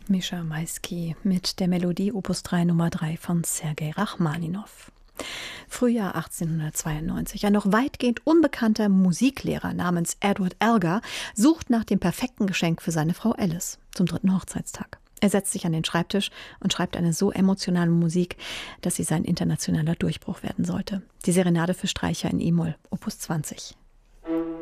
Mischa Maisky mit der Melodie Opus 3 Nummer 3 von Sergei Rachmaninow. Frühjahr 1892. Ein noch weitgehend unbekannter Musiklehrer namens Edward Elgar sucht nach dem perfekten Geschenk für seine Frau Alice zum 3. Hochzeitstag. Er setzt sich an den Schreibtisch und schreibt eine so emotionale Musik, dass sie sein internationaler Durchbruch werden sollte. Die Serenade für Streicher in E-Moll, Opus 20.